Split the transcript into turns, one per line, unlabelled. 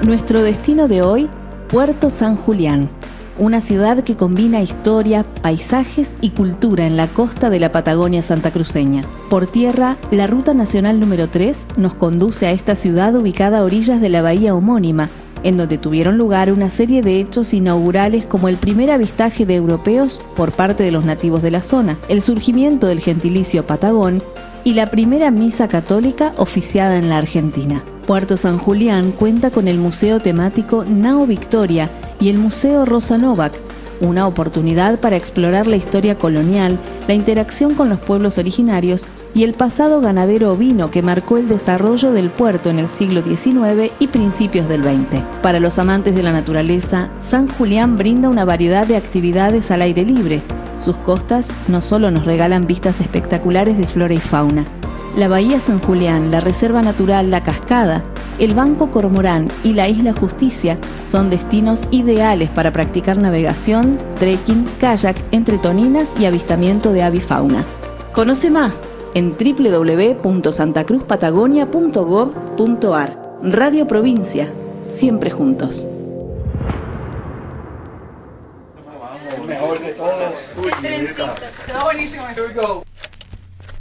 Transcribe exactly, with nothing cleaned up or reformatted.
Nuestro destino de hoy, Puerto San Julián, una ciudad que combina historia, paisajes y cultura en la costa de la Patagonia santacruceña. Por tierra, la Ruta Nacional número tres nos conduce a esta ciudad ubicada a orillas de la bahía homónima, en donde tuvieron lugar una serie de hechos inaugurales como el primer avistaje de europeos por parte de los nativos de la zona, el surgimiento del gentilicio patagón y la primera misa católica oficiada en la Argentina. Puerto San Julián cuenta con el Museo Temático Nao Victoria y el Museo Rosa Novak, una oportunidad para explorar la historia colonial, la interacción con los pueblos originarios y el pasado ganadero ovino que marcó el desarrollo del puerto en el siglo diecinueve y principios del veinte. Para los amantes de la naturaleza, San Julián brinda una variedad de actividades al aire libre. Sus costas no solo nos regalan vistas espectaculares de flora y fauna. La Bahía San Julián, la Reserva Natural La Cascada, el Banco Cormorán y la Isla Justicia son destinos ideales para practicar navegación, trekking, kayak, entre toninas y avistamiento de avifauna. Conoce más en doble u doble u doble u punto santa cruz patagonia punto gob punto ar. Radio Provincia, siempre juntos.
El mejor de todos.
Está buenísimo.
Here we go.